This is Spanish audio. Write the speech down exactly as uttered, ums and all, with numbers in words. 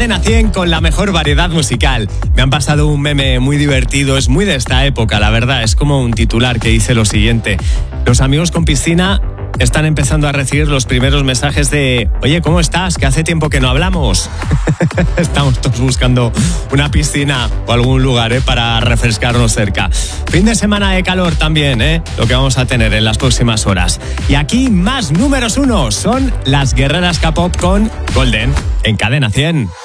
Cadena cien con la mejor variedad musical. Me han pasado un meme muy divertido, es muy de esta época, la verdad. Es como un titular que dice lo siguiente: los amigos con piscina están empezando a recibir los primeros mensajes de oye, ¿cómo estás? Que hace tiempo que no hablamos. Estamos todos buscando una piscina o algún lugar ¿eh? para refrescarnos cerca. Fin de semana de calor también, ¿eh? Lo que vamos a tener en las próximas horas. Y aquí más números uno son las guerreras K-pop con Golden en Cadena cien.